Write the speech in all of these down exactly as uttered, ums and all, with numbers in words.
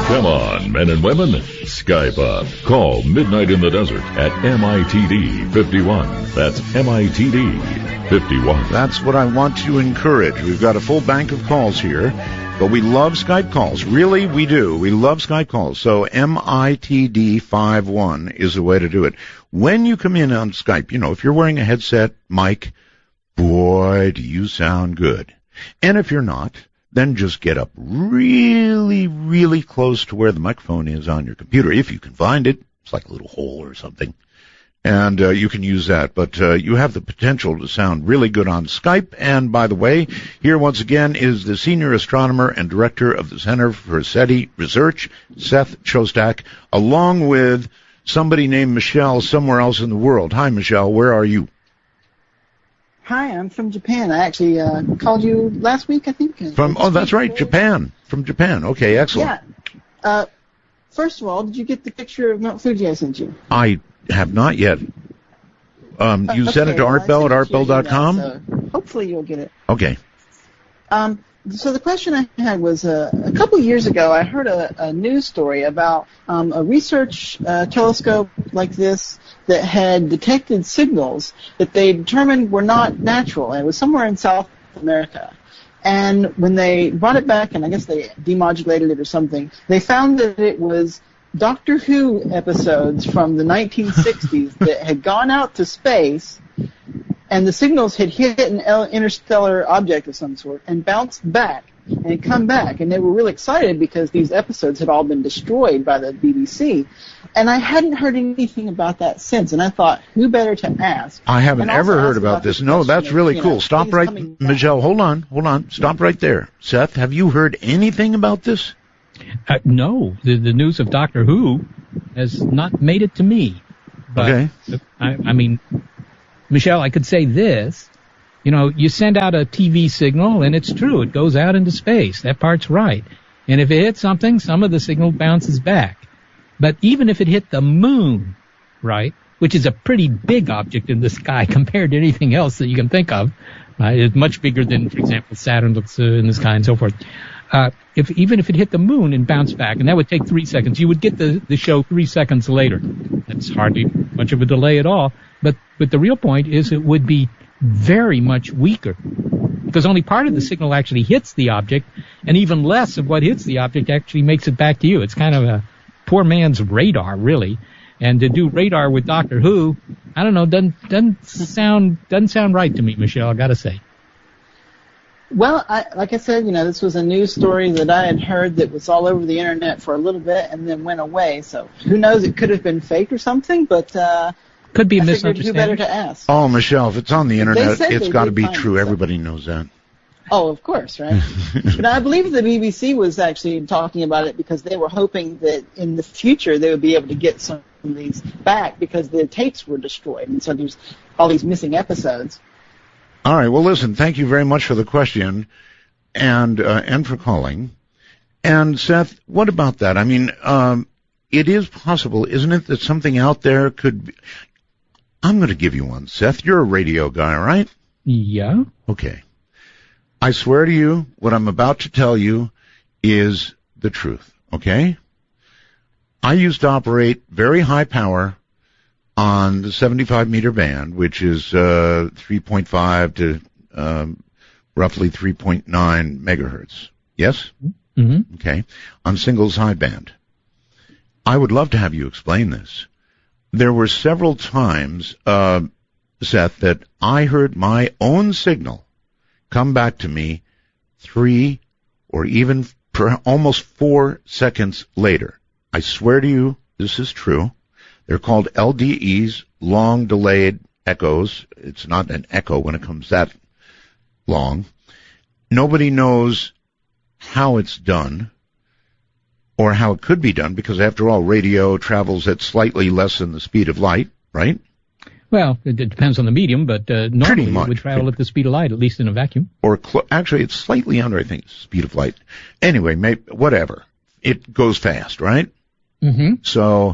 Come on, men and women. Skype up. Call Midnight in the Desert at M I T D fifty-one. That's M I T D fifty-one. That's what I want to encourage. We've got a full bank of calls here, but we love Skype calls. Really, we do. We love Skype calls. So M I T D fifty-one is the way to do it. When you come in on Skype, you know, if you're wearing a headset, mic, boy, do you sound good. And if you're not, then just get up really, really close to where the microphone is on your computer, if you can find it. It's like a little hole or something. And uh, you can use that. But uh, you have the potential to sound really good on Skype. And by the way, here once again is the senior astronomer and director of the Center for SETI Research, Seth Shostak, along with somebody named Michelle somewhere else in the world. Hi, Michelle. Where are you? Hi, I'm from Japan. I actually uh, called you last week, I think. From Oh, that's right, Japan. From Japan. Okay, excellent. Yeah. Uh, first of all, did you get the picture of Mount Fuji I sent you? I have not yet. Um, you uh, okay, sent it to well, artbell at artbell dot com? So hopefully you'll get it. Okay. Um, so the question I had was, uh, a couple years ago, I heard a, a news story about um, a research uh, telescope like this that had detected signals that they determined were not natural, and it was somewhere in South America. And when they brought it back, and I guess they demodulated it or something, they found that it was Doctor Who episodes from the nineteen sixties that had gone out to space, and the signals had hit an interstellar object of some sort and bounced back and had come back. And they were really excited because these episodes had all been destroyed by the B B C. And I hadn't heard anything about that since. And I thought, who better to ask? I haven't and ever heard about about this. No, that's really you cool. know, Stop right, Michelle. Hold on, hold on. Stop right there. Seth, have you heard anything about this? Uh, no, the, the news of Doctor Who has not made it to me. But, okay. I, I mean, Michelle, I could say this. You know, you send out a T V signal, and it's true. It goes out into space. That part's right. And if it hits something, some of the signal bounces back. But even if it hit the moon, right, which is a pretty big object in the sky compared to anything else that you can think of, right? It's much bigger than, for example, Saturn looks uh, in the sky and so forth. Uh, if even if it hit the moon and bounced back, and that would take three seconds, you would get the, the show three seconds later. That's hardly much of a delay at all. But but the real point is it would be very much weaker because only part of the signal actually hits the object, and even less of what hits the object actually makes it back to you. It's kind of a poor man's radar, really. And to do radar with Doctor Who, I don't know, doesn't doesn't sound doesn't sound right to me, Michelle. I got to say. Well, I, like I said, you know, this was a news story that I had heard that was all over the internet for a little bit and then went away. So who knows? It could have been fake or something, but uh, could be a I misunderstanding. Who better to ask? Oh, Michelle, if it's on the internet, it's got to be true. It, so. Everybody knows that. Oh, of course, right? But I believe the B B C was actually talking about it because they were hoping that in the future they would be able to get some of these back because the tapes were destroyed, and so there's all these missing episodes. All right. Well, listen, thank you very much for the question and uh, and for calling. And, Seth, what about that? I mean, um, it is possible, isn't it, that something out there could be... I'm going to give you one. Seth, you're a radio guy, right? Yeah. Okay. I swear to you, what I'm about to tell you is the truth, okay? I used to operate very high power on the seventy-five meter band, which is uh, three point five to um, roughly three point nine megahertz. Yes? Mm-hmm. Okay. On single sideband. I would love to have you explain this. There were several times, uh, Seth, that I heard my own signal come back to me three or even per, almost four seconds later. I swear to you, this is true. They're called L D Es, long delayed echoes. It's not an echo when it comes that long. Nobody knows how it's done or how it could be done because, after all, radio travels at slightly less than the speed of light, right? Well, it depends on the medium, but uh, normally it would travel at the speed of light, at least in a vacuum. Or cl- actually, it's slightly under, I think, the speed of light. Anyway, maybe, whatever. It goes fast, right? Mm-hmm. So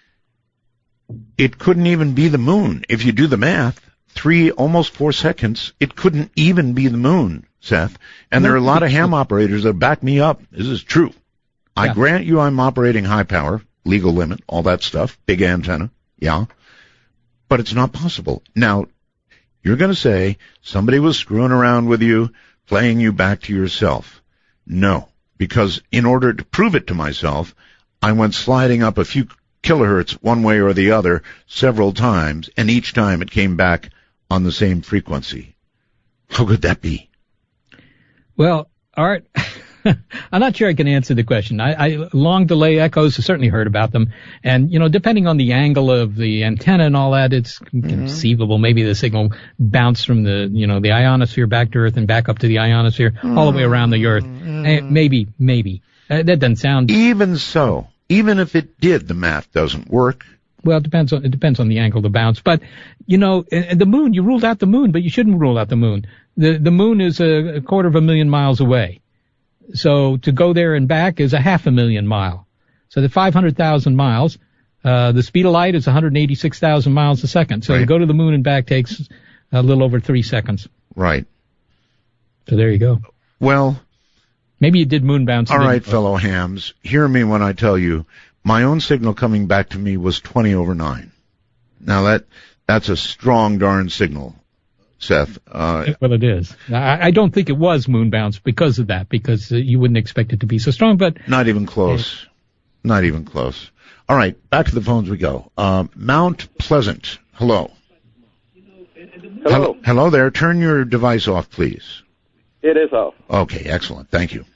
it couldn't even be the moon. If you do the math, three, almost four seconds, it couldn't even be the moon, Seth. And there are a lot of ham operators that back me up. This is true. I Yeah. grant you I'm operating high power, legal limit, all that stuff, big antenna, yeah. But it's not possible. Now, you're going to say somebody was screwing around with you, playing you back to yourself. No, because in order to prove it to myself, I went sliding up a few kilohertz one way or the other several times, and each time it came back on the same frequency. How could that be? Well, Art, I'm not sure I can answer the question. I, I long delay echoes, I certainly heard about them. And, you know, depending on the angle of the antenna and all that, it's mm-hmm. conceivable. Maybe the signal bounced from the, you know, the ionosphere back to Earth and back up to the ionosphere, mm-hmm. all the way around the Earth. Mm-hmm. Maybe, maybe. Uh, that doesn't sound... Even so, even if it did, the math doesn't work. Well, it depends on, it depends on the angle to bounce. But, you know, the moon, you ruled out the moon, but you shouldn't rule out the moon. The, the moon is a, a quarter of a million miles away. So to go there and back is a half a million mile. So the five hundred thousand miles, uh, the speed of light is one hundred eighty-six thousand miles a second. So right. to go to the moon and back takes a little over three seconds. Right. So there you go. Well, maybe you did moon bounce. All right, fellow hams, hear me when I tell you, my own signal coming back to me was twenty over nine. Now that, that's a strong darn signal. Seth. Uh, well, it is. I, I don't think it was moon bounce because of that, because uh, you wouldn't expect it to be so strong, but... Not even close. Uh, not even close. All right, back to the phones we go. Uh, Mount Pleasant, hello. Hello. hello. Hello there. Turn your device off, please. It is off. Okay, excellent. Thank you.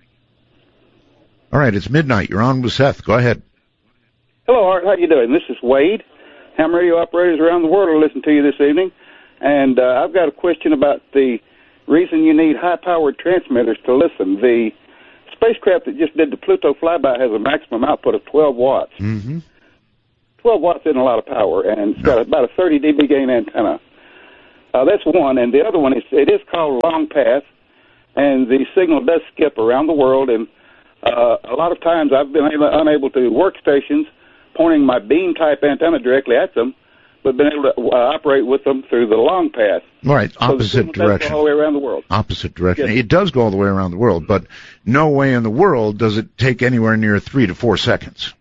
All right, it's midnight. You're on with Seth. Go ahead. Hello, Art. How you doing? This is Wade. Ham radio operators around the world are listening to you this evening. And uh, I've got a question about the reason you need high-powered transmitters to listen. The spacecraft that just did the Pluto flyby has a maximum output of twelve watts. Mm-hmm. twelve watts isn't a lot of power, and it's got about a thirty decibel gain antenna. Uh, that's one. And the other one is it is called long path, and the signal does skip around the world. And uh, a lot of times I've been able, unable to work stations pointing my beam-type antenna directly at them, but been able to uh, operate with them through the long path. Right, opposite so direction. Go all the way around the world. Opposite direction. Yes. It does go all the way around the world, but no way in the world does it take anywhere near three to four seconds.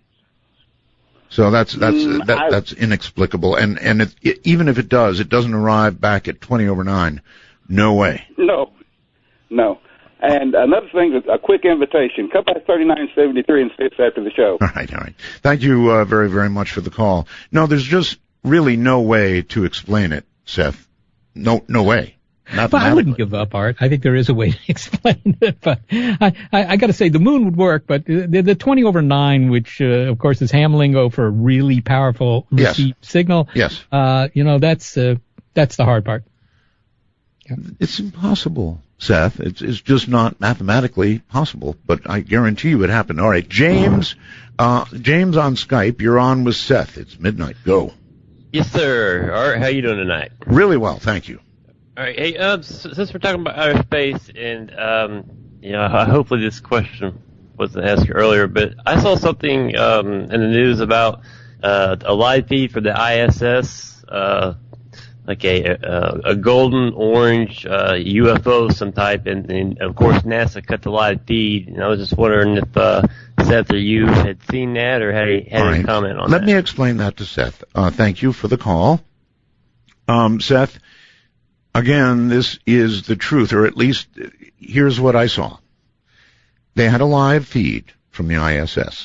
So that's that's mm, that, I, that's inexplicable. And and it, it, even if it does, it doesn't arrive back at twenty over nine. No way. No, no. And another thing, a quick invitation. Come by thirty-nine seventy-three and see us after the show. All right, all right. Thank you uh, very, very much for the call. No, there's just really no way to explain it, Seth. No, no way. But I wouldn't give up, Art. I think there is a way to explain it. But I, I, I got to say, the moon would work. But the, the twenty over nine, which uh, of course is ham lingo for a really powerful receipt yes. signal. Yes. Uh, you know, that's uh, that's the hard part. Yeah. It's impossible, Seth. It's it's just not mathematically possible. But I guarantee you it happened. All right, James. Uh, James on Skype. You're on with Seth. It's midnight. Go. Yes, sir. Art, how you doing tonight? Really well, thank you. All right. Hey, uh, since we're talking about outer space, and um, you know, hopefully this question wasn't asked earlier, but I saw something um, in the news about uh, a live feed for the I S S, uh, like a a, a golden orange uh, U F O some type, and, and of course NASA cut the live feed. And I was just wondering if uh, Seth or you had seen that or had any, had any right. comment on Let that. Let me explain that to Seth. Uh, thank you for the call. Um, Seth, again, this is the truth, or at least here's what I saw. They had a live feed from the I S S.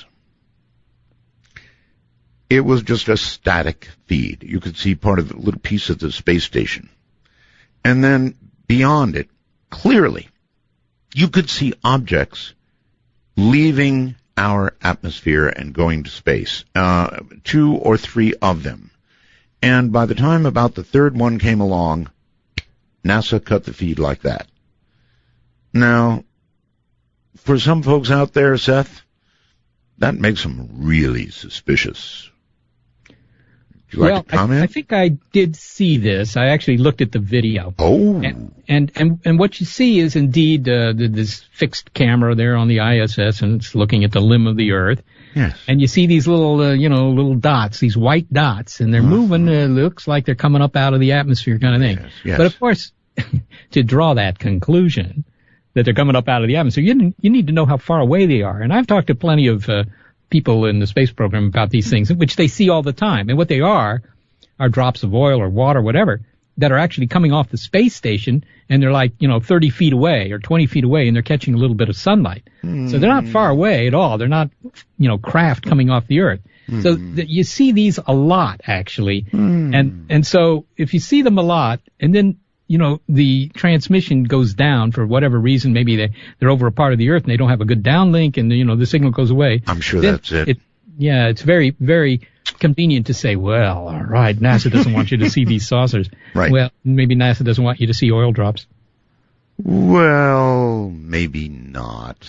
It was just a static feed. You could see part of a little piece of the space station. And then beyond it, clearly, you could see objects leaving our atmosphere and going to space, uh, two or three of them. And by the time about the third one came along, NASA cut the feed like that. Now, for some folks out there, Seth, that makes them really suspicious. Would you like well, to comment? I, I think I did see this. I actually looked at the video. Oh. And and, and, and what you see is indeed uh, the, this fixed camera there on the I S S, and it's looking at the limb of the Earth. Yes. And you see these little, uh, you know, little dots, these white dots, and they're uh-huh. moving. Uh, looks like they're coming up out of the atmosphere kind of thing. Yes, yes. But of course, to draw that conclusion, that they're coming up out of the atmosphere. You, you need to know how far away they are. And I've talked to plenty of uh, people in the space program about these things, which they see all the time. And what they are are drops of oil or water, whatever, that are actually coming off the space station, and they're like, you know, thirty feet away or twenty feet away, and they're catching a little bit of sunlight. Mm. So they're not far away at all. They're not, you know, craft coming off the Earth. Mm. So th- you see these a lot, actually. Mm. And and so if you see them a lot, and then, you know, the transmission goes down for whatever reason, maybe they, they're over a part of the Earth and they don't have a good downlink, and, you know, the signal goes away. I'm sure that's it. it. Yeah, it's very, very convenient to say, well, all right, NASA doesn't want you to see these saucers. Right. Well, maybe NASA doesn't want you to see oil drops. Well, maybe not.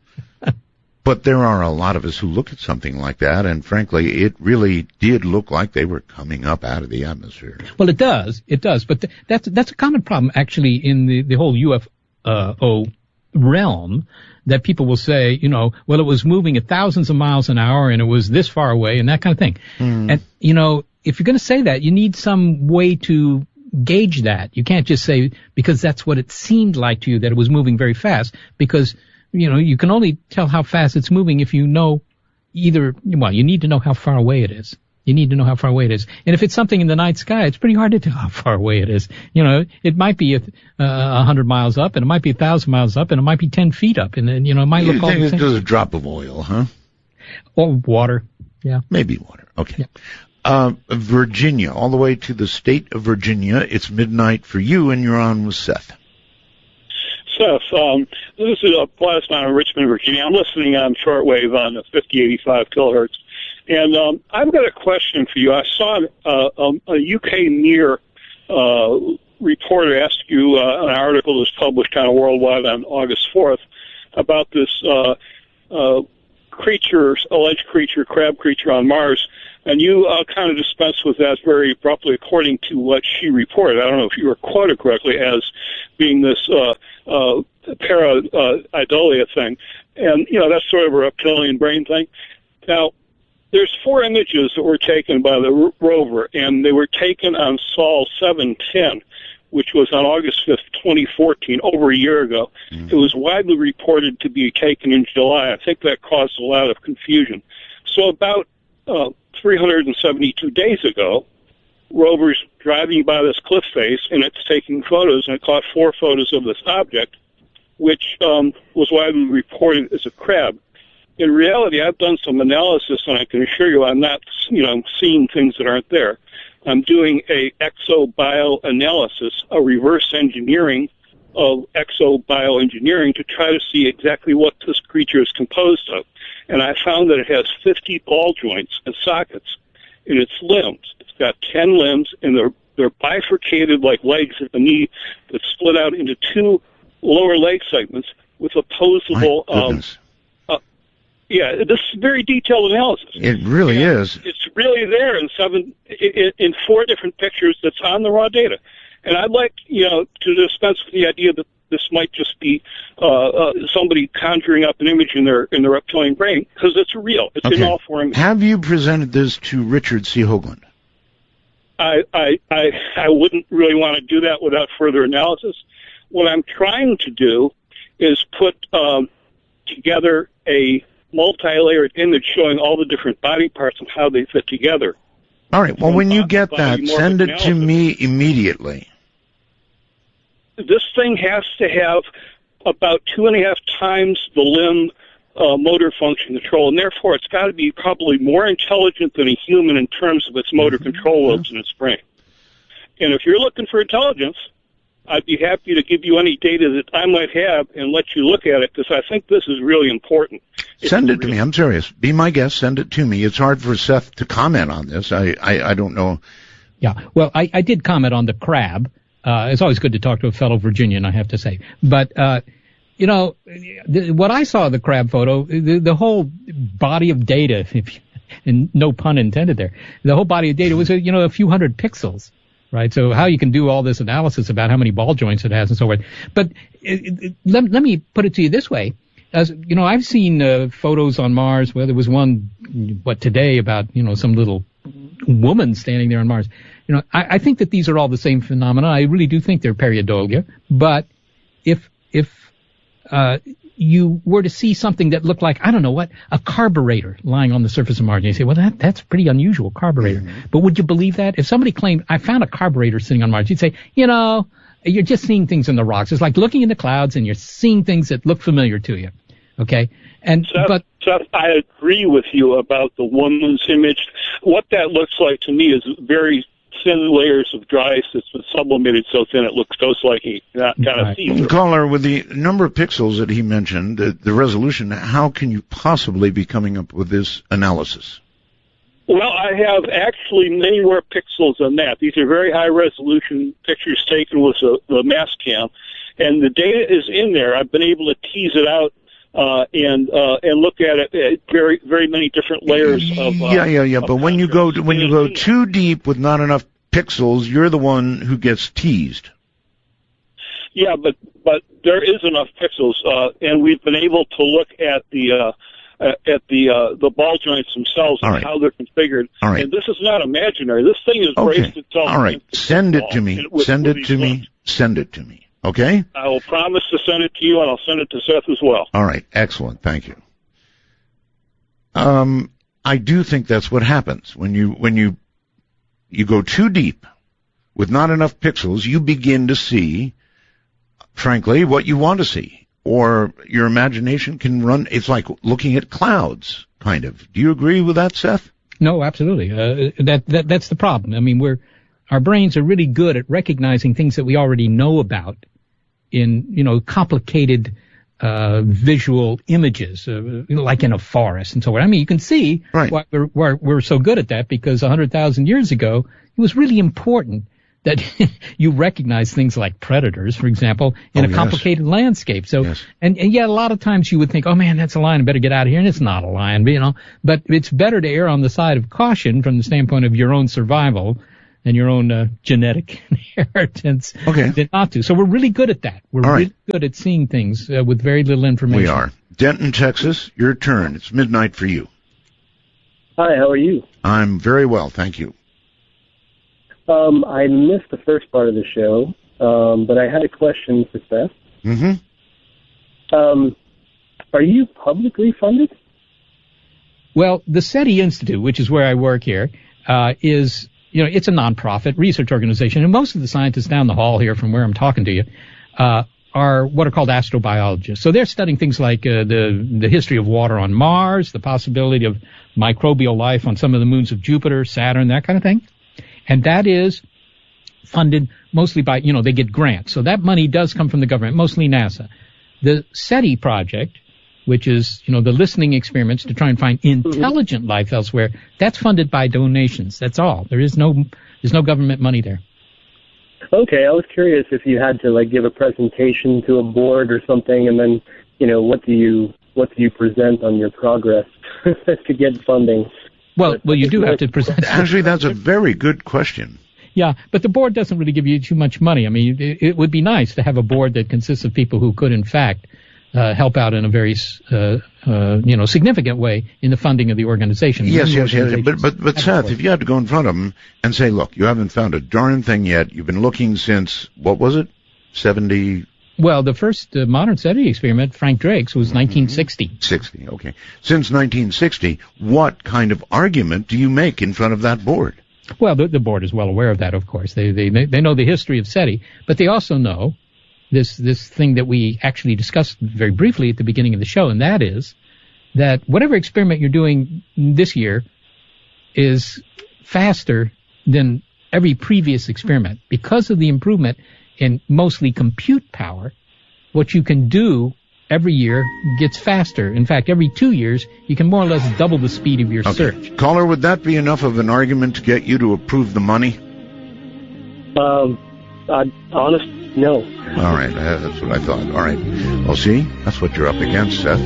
But there are a lot of us who look at something like that, and frankly, it really did look like they were coming up out of the atmosphere. Well, it does. It does. But th- that's that's a common problem, actually, in the, the whole U F O realm, that people will say, you know, well, it was moving at thousands of miles an hour, and it was this far away, and that kind of thing. Mm. And, you know, if you're going to say that, you need some way to gauge that. You can't just say, because that's what it seemed like to you, that it was moving very fast, because, you know, you can only tell how fast it's moving if you know either, well, you need to know how far away it is. You need to know how far away it is. And if it's something in the night sky, it's pretty hard to tell how far away it is. You know, it might be a, a hundred miles up, and it might be a thousand miles up, and it might be ten feet up, and then, you know, it might you look all the think same. It's just a drop of oil, huh? Or water, yeah. Maybe water, okay. Yeah. Uh, Virginia, all the way to the state of Virginia. It's midnight for you, and you're on with Seth. Seth, um, this is a plasma in Richmond, Virginia. I'm listening on shortwave on the fifty eighty-five kilohertz. And um, I've got a question for you. I saw uh, um, a U K NEAR uh, reporter ask you uh, an article that was published kind of worldwide on August fourth about this uh, uh, creature, alleged creature, crab creature on Mars. And you uh, kind of dispensed with that very abruptly according to what she reported. I don't know if you were quoted correctly as being this uh, uh, para-idolia uh, thing. And, you know, that's sort of a reptilian brain thing. Now, there's four images that were taken by the r- rover, and they were taken on Sol seven ten, which was on August fifth, twenty fourteen, over a year ago. Mm-hmm. It was widely reported to be taken in July. I think that caused a lot of confusion. So about uh, three hundred seventy-two days ago, rover's driving by this cliff face, and it's taking photos, and it caught four photos of this object, which um, was widely reported as a crab. In reality, I've done some analysis, and I can assure you I'm not, you know, seeing things that aren't there. I'm doing a exobioanalysis, a reverse engineering of exobioengineering to try to see exactly what this creature is composed of. And I found that it has fifty ball joints and sockets in its limbs. It's got ten limbs, and they're, they're bifurcated like legs at the knee that split out into two lower leg segments with opposable... Um, uh, yeah, this is very detailed analysis. It really and is. It's really there in seven, in, in four different pictures that's on the raw data. And I'd like, you know, to dispense with the idea that this might just be uh, uh, somebody conjuring up an image in their in their reptilian brain, because it's real. It's okay. in all four images. Have you presented this to Richard C. Hoagland? I, I I I wouldn't really want to do that without further analysis. What I'm trying to do is put um, together a multi-layered image showing all the different body parts and how they fit together. All right. Well, when you get that, send it to me immediately. This thing has to have about two and a half times the limb uh, motor function control, and therefore it's got to be probably more intelligent than a human in terms of its motor mm-hmm. control lobes in its brain. And if you're looking for intelligence, I'd be happy to give you any data that I might have and let you look at it, because I think this is really important. It's send it to me. I'm serious. Be my guest. Send it to me. It's hard for Seth to comment on this. I, I, I don't know. Yeah. Well, I, I did comment on the crab. Uh, it's always good to talk to a fellow Virginian, I have to say. But, uh, you know, the, what I saw of the crab photo, the, the whole body of data, if you, and no pun intended there, the whole body of data was, you know, a few hundred pixels. Right, so how you can do all this analysis about how many ball joints it has and so forth. But it, it, let, let me put it to you this way. As you know, I've seen uh, photos on Mars where there was one, what, today about, you know, some little woman standing there on Mars. You know, I, I think that these are all the same phenomena. I really do think they're pareidolia. But if if uh, you were to see something that looked like, I don't know what, a carburetor lying on the surface of Mars, and you say, well, that that's pretty unusual, carburetor. Mm-hmm. But would you believe that? If somebody claimed, I found a carburetor sitting on Mars, you'd say, you know, you're just seeing things in the rocks. It's like looking in the clouds and you're seeing things that look familiar to you. Okay? And Seth, but Seth, I agree with you about the woman's image. What that looks like to me is very thin layers of dry ice that's been sublimated so thin it looks just like a kind right. of see-through. Caller, with the number of pixels that he mentioned, the, the resolution, how can you possibly be coming up with this analysis? Well, I have actually many more pixels than that. These are very high-resolution pictures taken with a, the Mastcam, and the data is in there. I've been able to tease it out uh, and uh, and look at it at very very many different layers of. Uh, yeah, yeah, yeah. But when you go when you go too deep with not enough pixels, you're the one who gets teased. Yeah, but but there is enough pixels, uh, and we've been able to look at the. Uh, Uh, at the uh, the ball joints themselves and right. how they're configured. All right. And this is not imaginary. This thing is okay. braced itself. All right. Send it to me. With, send with it to me. Send it to me. Okay? I will promise to send it to you, and I'll send it to Seth as well. All right. Excellent. Thank you. Um, I do think that's what happens when you when you you go too deep with not enough pixels. You begin to see, frankly, what you want to see. Or your imagination can run, it's like looking at clouds, kind of. Do you agree with that, Seth? No, absolutely. Uh, that, that, that's the problem. I mean, we're, our brains are really good at recognizing things that we already know about in, you know, complicated, uh, visual images, uh, like in a forest and so on. I mean, you can see right. why we're, why we're so good at that, because a hundred thousand years ago, it was really important that you recognize things like predators, for example, in oh, a yes. complicated landscape. So, yes. and, and yet a lot of times you would think, oh man, that's a lion, I better get out of here, and it's not a lion, you know. But it's better to err on the side of caution from the standpoint of your own survival and your own uh, genetic inheritance okay. than not to. So we're really good at that. We're All really right. good at seeing things uh, with very little information. We are. Denton, Texas, your turn. It's midnight for you. Hi, how are you? I'm very well, thank you. Um, I missed the first part of the show, um, but I had a question for Seth. Mm-hmm. Um, are you publicly funded? Well, the SETI Institute, which is where I work here, uh, is, you know, it's a nonprofit research organization, and most of the scientists down the hall here from where I'm talking to you, uh, are what are called astrobiologists. So they're studying things like uh, the the history of water on Mars, the possibility of microbial life on some of the moons of Jupiter, Saturn, that kind of thing. And that is funded mostly by, you know, they get grants. So that money does come from the government, mostly NASA. The SETI project, which is, you know, the listening experiments to try and find intelligent life elsewhere, that's funded by donations. That's all. There is no, there's no government money there. Okay, I was curious if you had to, like, give a presentation to a board or something, and then, you know, what do you, what do you present on your progress to get funding? Well, well, you do have to present. Actually, that's a very good question. Yeah, but the board doesn't really give you too much money. I mean, it, it would be nice to have a board that consists of people who could, in fact, uh, help out in a very, uh, uh, you know, significant way in the funding of the organization. Yes, yes, yes. But, but, but Seth, if you had to go in front of them and say, look, you haven't found a darn thing yet. You've been looking since, what was it, seventy? Well, the first uh, modern SETI experiment, Frank Drake's, was nineteen sixty. sixty, okay. Since nineteen sixty, what kind of argument do you make in front of that board? Well, the, the board is well aware of that, of course. They, they they know the history of SETI, but they also know this this thing that we actually discussed very briefly at the beginning of the show, and that is that whatever experiment you're doing this year is faster than every previous experiment because of the improvement in mostly compute power. What you can do every year gets faster. In fact, every two years, you can more or less double the speed of your okay. search. Caller, would that be enough of an argument to get you to approve the money? Um, I, honest, no. All right, uh, that's what I thought. All right. Well, see, that's what you're up against, Seth.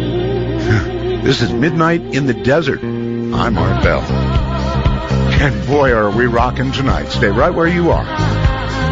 This is Midnight in the Desert. I'm Art Bell. And boy, are we rocking tonight. Stay right where you are.